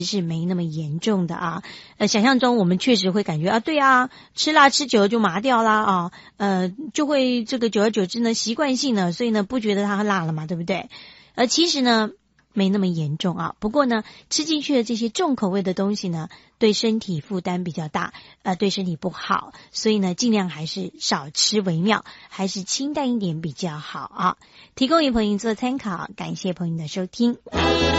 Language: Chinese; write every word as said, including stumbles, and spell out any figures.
是没那么严重的啊。呃，想象中我们确实会感觉啊，对啊，吃辣吃久了就麻掉啦啊，呃，就会这个久而久之呢，习惯性呢，所以呢不觉得它辣了嘛，对不对？而其实呢没那么严重啊。不过呢，吃进去的这些重口味的东西呢，对身体负担比较大，呃，对身体不好，所以呢，尽量还是少吃为妙，还是清淡一点比较好啊。提供给朋友做参考，感谢朋友的收听。